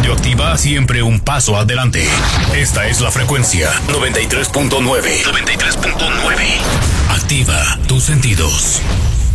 Radioactiva, siempre un paso adelante. Esta es la frecuencia 93.9. 93.9. Activa tus sentidos.